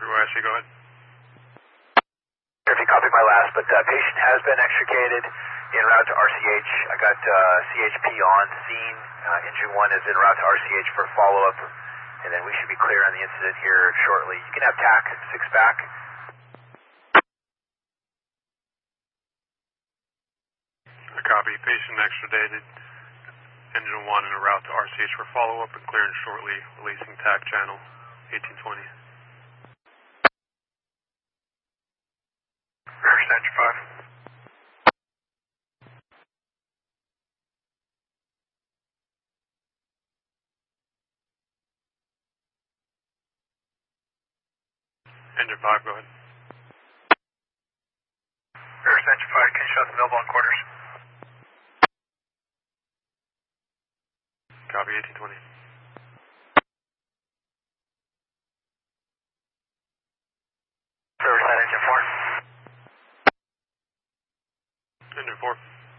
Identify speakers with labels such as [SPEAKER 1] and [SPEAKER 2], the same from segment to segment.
[SPEAKER 1] Actually, go ahead.
[SPEAKER 2] If you copy my last, but patient has been extricated en route to RCH. I got CHP on scene. Engine 1 is en route to RCH for follow-up, and then we should be clear on the incident here shortly. You can have TAC, 6 back.
[SPEAKER 1] Copy. Patient extradited. Engine 1 en route to RCH for follow-up and clearance shortly. Releasing TAC channel 1820.
[SPEAKER 2] Reverse engine 5.
[SPEAKER 1] Engine 5, go ahead.
[SPEAKER 2] Reverse engine 5, can you show the available on quarters?
[SPEAKER 1] Copy, 1820.
[SPEAKER 2] Riverside engine 4.
[SPEAKER 1] Engine 4.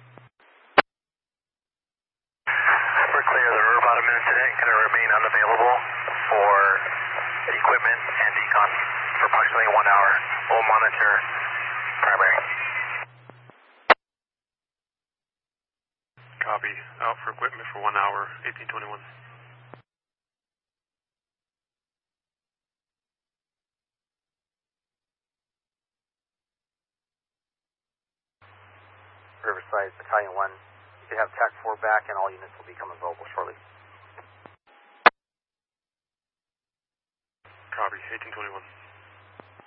[SPEAKER 2] We're clear that we're about a minute today. Going to remain unavailable for equipment and decon for approximately 1 hour. We'll monitor primary.
[SPEAKER 1] Copy. Out for equipment for 1 hour, 1821.
[SPEAKER 3] Riverside, Battalion 1. You can have TAC 4 back and all units will become available shortly.
[SPEAKER 1] Copy, 1821.